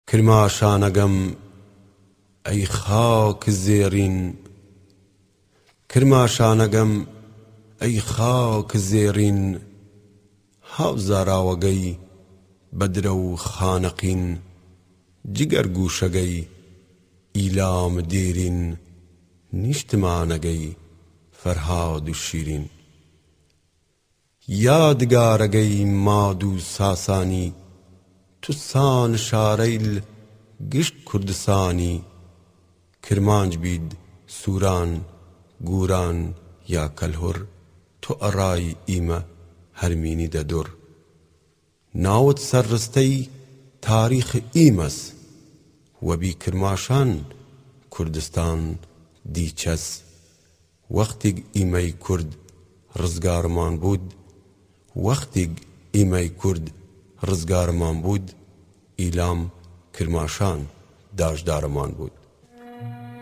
کرماشانەگەم ئەی خاک زێڕین، کرماشانەگەم ئەی خاک زێڕین، هاوزاراوەگەی بەدرە و خانەقین، جگەر گوشەگەی ئیلام دێرین، نیشتمانەگەی فەرهاد و شیرین. یادگارەگەی ماد و ساسانی، توسان شارەیل گشت کوردستانی، کرمانج بید سووران گوران یا کەلهوڕ، تۆ ئەڕای ئیمە هەرمینی دەدوڕ. ناوت سەرڕستەی تاریخ ئیمەس، وەبی کرماشان کوردستان دیچەس. وەختێک ئیمەی کورد ڕزگارمان بوود، وەختێک ئیمەی کورد ڕزگارمان بوود، ئیلام کرماشان داژدارمان بوود.